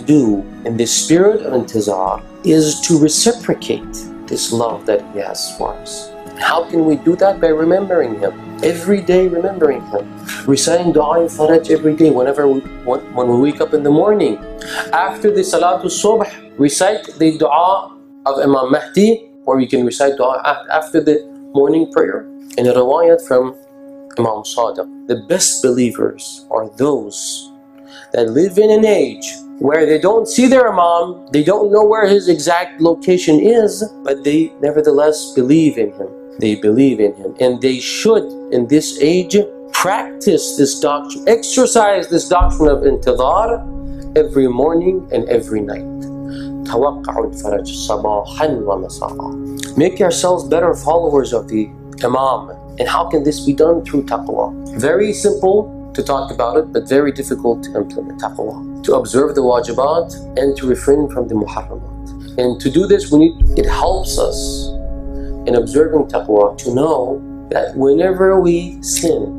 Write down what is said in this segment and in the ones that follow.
do in the spirit of intizar is to reciprocate this love that He has for us. How can we do that? By remembering Him. Every day remembering Him. Reciting Dua al-Faraj every day when we wake up in the morning. After the Salatul Subh, recite the Dua of Imam Mahdi, or you can recite Dua after the morning prayer. In a riwayat from Imam Sadiq, the best believers are those that live in an age where they don't see their Imam, they don't know where his exact location is, but they nevertheless believe in him. They believe in him, and they should, in this age, practice this doctrine, exercise this doctrine of intidhar every morning and every night. Tawaqqa'ul faraj sabahan wa masa'a. Make yourselves better followers of the Imam. And how can this be done? Through taqwa. Very simple to talk about it, but very difficult to implement taqwa. To observe the wajibat and to refrain from the muharramat. And to do this, it helps us in observing taqwa to know that whenever we sin,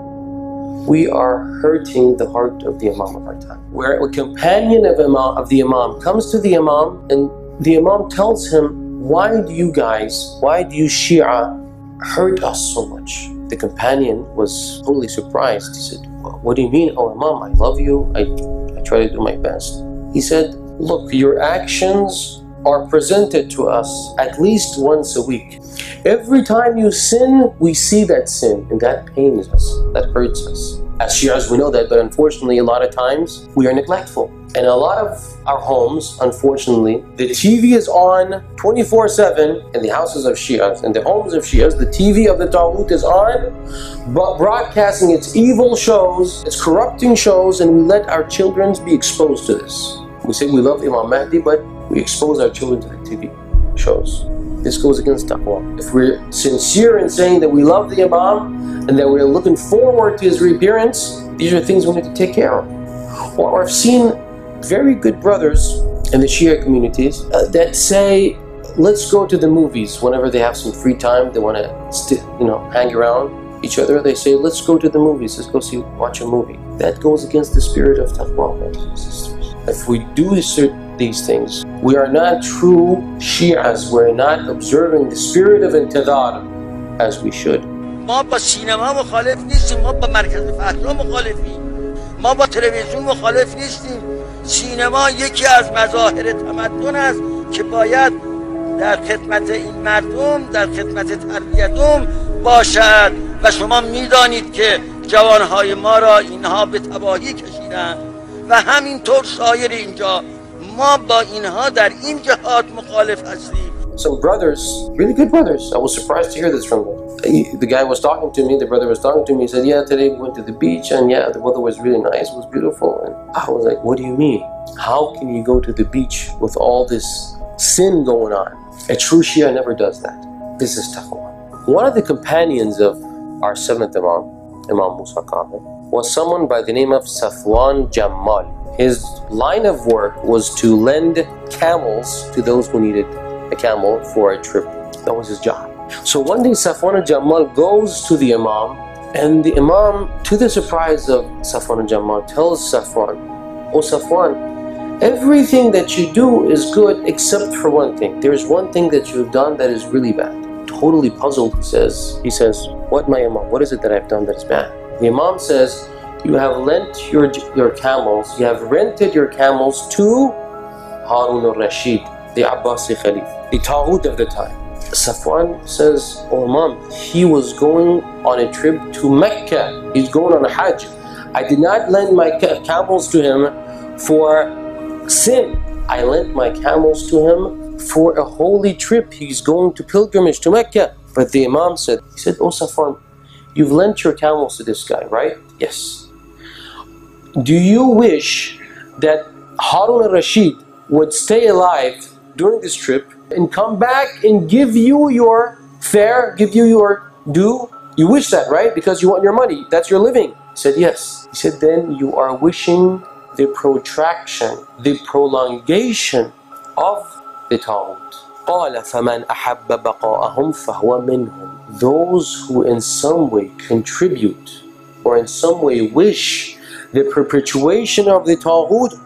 we are hurting the heart of the Imam of our time. Where a companion of the Imam comes to the Imam, and the Imam tells him, why do you Shia hurt us so much? The companion was totally surprised. He said, what do you mean? Oh Imam, I love you, I try to do my best. He said, look, your actions are presented to us at least once a week. Every time you sin, we see that sin, and that pains us, that hurts us. As Shias, we know that, but unfortunately, a lot of times, we are neglectful. And a lot of our homes, unfortunately, the TV is on 24/7 in the houses of Shias, in the homes of Shias. The TV of the Taghut is on, but broadcasting its evil shows, its corrupting shows, and we let our children be exposed to this. We say we love Imam Mahdi, but we expose our children to the TV shows. This goes against taqwa. If we're sincere in saying that we love the Imam and that we're looking forward to his reappearance, these are things we need to take care of. Or I've seen very good brothers in the Shia communities that say, let's go to the movies whenever they have some free time. They want to hang around each other. They say, let's go to the movies. Let's go watch a movie. That goes against the spirit of taqwa, brothers and sisters. If we do these things, we are not true Shias. We're not observing the spirit of intidhar as we should. ما با سینما مخالف نیستیم، ما با مرکز فتوا مخالفیم، ما با تلویزیون مخالف نیستیم. سینما یکی از مظاهر تمدن است که باید در خدمت این مردم، در خدمت تربیتم باشد. و شما میدانید که جوانهای ما را اینها به تباهی کشیدند و همینطور سایر اینجا. ما با اینها در این جهات مخالف هستیم. Some brothers, really good brothers, I was surprised to hear this from them. The guy was talking to me, the brother was talking to me, he said, yeah, today we went to the beach and yeah, the weather was really nice, it was beautiful. And I was like, what do you mean? How can you go to the beach with all this sin going on? A true Shia never does that. This is taqwa. One of the companions of our seventh Imam, Imam Musa Kadhim, was someone by the name of Safwan Jamal. His line of work was to lend camels to those who needed a camel for a trip. That was his job. So one day Safwan Jamal goes to the Imam, and the Imam, to the surprise of Safwan Jamal, tells Safwan, oh Safwan, everything that you do is good except for one thing. There's one thing that you've done that is really bad. Totally puzzled, he says, what my Imam, what is it that I've done that is bad? The Imam says, you have lent your camels, you have rented your camels to Harun al-Rashid, the Abbasi Khalif, the Taghut of the time. Safwan says, oh Imam, he was going on a trip to Mecca, he's going on a Hajj. I did not lend my camels to him for sin. I lent my camels to him for a holy trip. He's going to pilgrimage to Mecca. But the Imam said, oh Safwan, you've lent your camels to this guy, right? Yes. Do you wish that Harun al-Rashid would stay alive during this trip and come back and give you your fare, give you your due? You wish that, right? Because you want your money. That's your living. He said, yes. He said, then you are wishing the protraction, the prolongation of the Taghut. قَالَ فَمَنْ أَحَبَّ بَقَاءَهُمْ فَهُوَ مِنْهُمْ. Those who in some way contribute or in some way wish the perpetuation of the Taghut